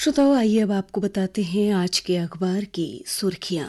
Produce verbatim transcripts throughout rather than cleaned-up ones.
श्रोताओं, आइए अब आपको बताते हैं आज के अखबार की सुर्खियां।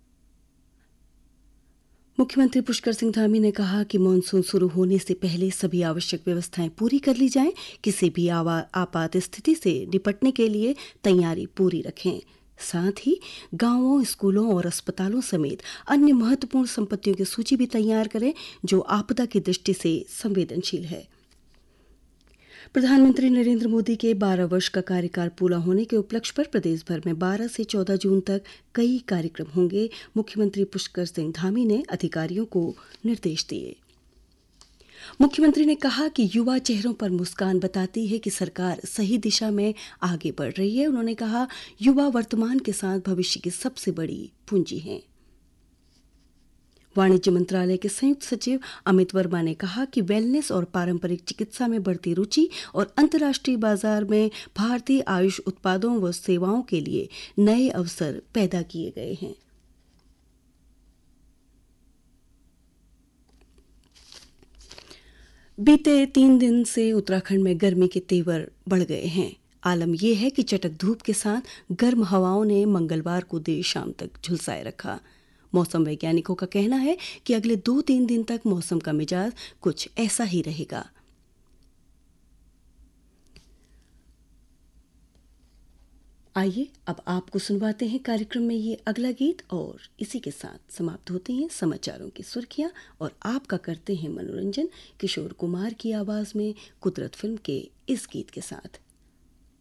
मुख्यमंत्री पुष्कर सिंह धामी ने कहा कि मानसून शुरू होने से पहले सभी आवश्यक व्यवस्थाएं पूरी कर ली जाएं। किसी भी आपात स्थिति से निपटने के लिए तैयारी पूरी रखें। साथ ही गांवों, स्कूलों और अस्पतालों समेत अन्य महत्वपूर्ण संपत्तियों की सूची भी तैयार करें जो आपदा की दृष्टि से संवेदनशील है। प्रधानमंत्री नरेंद्र मोदी के बारह वर्ष का कार्यकाल पूरा होने के उपलक्ष्य पर प्रदेश भर में बारह से चौदह जून तक कई कार्यक्रम होंगे। मुख्यमंत्री पुष्कर सिंह धामी ने अधिकारियों को निर्देश दिए। मुख्यमंत्री ने कहा कि युवा चेहरों पर मुस्कान बताती है कि सरकार सही दिशा में आगे बढ़ रही है। उन्होंने कहा, युवा वर्तमान के साथ भविष्य की सबसे बड़ी पूंजी हैं। वाणिज्य मंत्रालय के संयुक्त सचिव अमित वर्मा ने कहा कि वेलनेस और पारंपरिक चिकित्सा में बढ़ती रुचि और अंतर्राष्ट्रीय बाजार में भारतीय आयुष उत्पादों व सेवाओं के लिए नए अवसर पैदा किए गए हैं। बीते तीन दिन से उत्तराखंड में गर्मी के तेवर बढ़ गए हैं। आलम यह है कि चटक धूप के साथ गर्म हवाओं ने मंगलवार को देर शाम तक झुलसाए रखा। मौसम वैज्ञानिकों का कहना है कि अगले दो तीन दिन तक मौसम का मिजाज कुछ ऐसा ही रहेगा। आइए अब आपको सुनवाते हैं कार्यक्रम में ये अगला गीत, और इसी के साथ समाप्त होती हैं समाचारों की सुर्खियां और आपका करते हैं मनोरंजन किशोर कुमार की आवाज में कुदरत फिल्म के इस गीत के साथ।